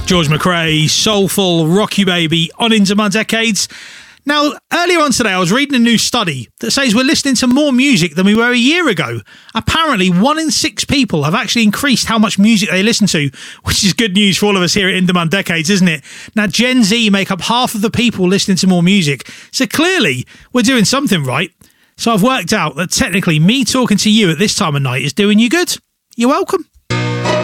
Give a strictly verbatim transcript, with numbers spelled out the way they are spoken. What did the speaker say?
George McRae, soulful, rock you baby, on into my decades. Now, earlier on today, I was reading a new study that says we're listening to more music than we were a year ago. Apparently, one in six people have actually increased how much music they listen to, which is good news for all of us here at In Demand Decades, isn't it? Now, Gen Z make up half of the people listening to more music. So clearly, we're doing something right. So I've worked out that technically me talking to you at this time of night is doing you good. You're welcome.